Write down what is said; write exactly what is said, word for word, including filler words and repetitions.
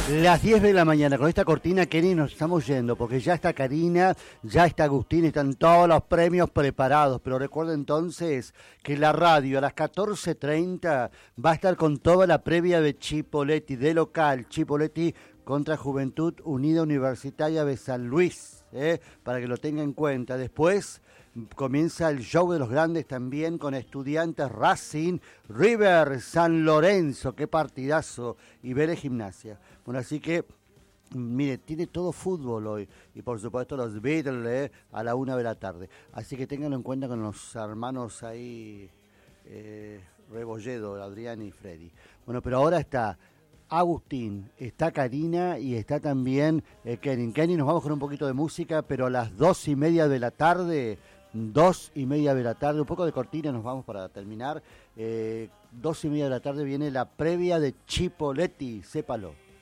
Las diez de la mañana, con esta cortina, Kenny, nos estamos yendo, porque ya está Karina, ya está Agustín, están todos los premios preparados. Pero recuerda entonces que la radio a las catorce treinta va a estar con toda la previa de Chipoleti, de local, Chipoleti contra Juventud Unida Universitaria de San Luis, ¿eh? Para que lo tenga en cuenta. Después comienza el show de los grandes también con Estudiantes, Racing, River, San Lorenzo, qué partidazo, y Vélez Gimnasia. Bueno, así que, mire, tiene todo fútbol hoy, y por supuesto los Beatles, ¿eh? A la una de la tarde. Así que ténganlo en cuenta con los hermanos ahí, eh, Rebolledo, Adrián y Freddy. Bueno, pero ahora está Agustín, está Karina y está también eh, Kenny. Kenny, nos vamos con un poquito de música, pero a las dos y media de la tarde... Dos y media de la tarde, un poco de cortina, nos vamos para terminar. Eh, dos y media de la tarde viene la previa de Chipoleti, sépalo.